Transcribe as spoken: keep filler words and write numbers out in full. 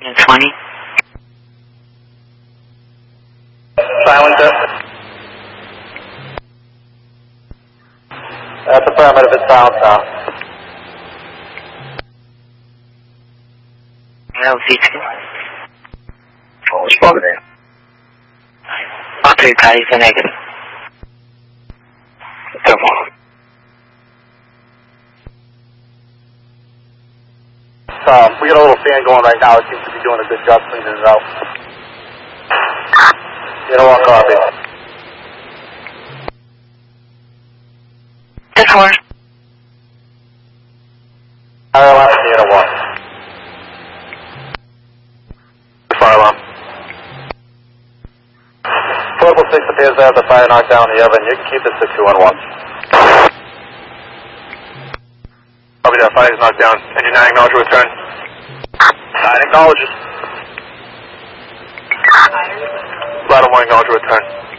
twenty. Silencer. That's affirmative, it's silent now. L C two. False positive. Okay, guys, a negative. Double. Um, we got a little fan going right now. It seems to be doing a good job cleaning it out. You know what, copy. This one. Fire alarm, Theater one. Fire alarm. Portable six appears to have the fire knocked down in the oven. You can keep the six two one one. Copy that, fire is knocked down. Engine nine, acknowledge your return. Nine acknowledges. Ladder one, acknowledge your return.